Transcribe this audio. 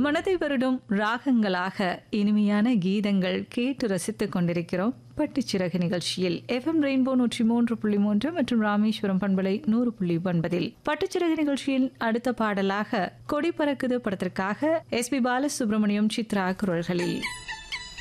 மனதை வருடும் ராகங்களாக இனிமையான கீதங்கள் கேட்டு ரசித்துக் கொண்டிருக்கிறோம் பட்டுச்சிறகு நிகழ்ச்சியில். FM ரெயின்போ 103.3 மற்றும் ராமேஸ்வரம் பண்பலை 100.9. பட்டுச்சிறகு நிகழ்ச்சியில் அடுத்த பாடலாக கொடி பறக்குது படத்திற்காக SP பாலசுப்ரமணியம் சித்ரா குரல்களில்